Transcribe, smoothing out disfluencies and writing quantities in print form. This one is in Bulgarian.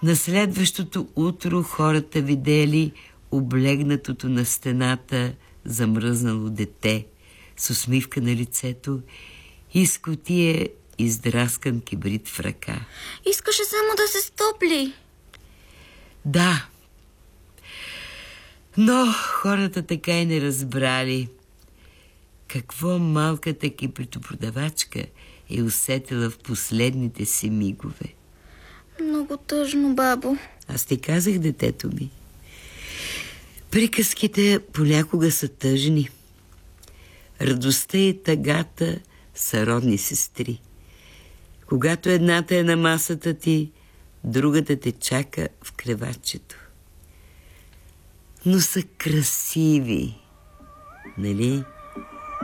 На следващото утро хората видели облегнатото на стената замръзнало дете с усмивка на лицето и с кутия издраскан кибрид в ръка. Искаше само да се стопли. Да, но хората така и не разбрали какво малката кибритопродавачка е усетила в последните си мигове. Много тъжно, бабо. Аз ти казах, детето ми. Приказките понякога са тъжни. Радостта и тъгата са родни сестри. Когато едната е на масата ти, другата те чака в креватчето. Но са красиви, нали?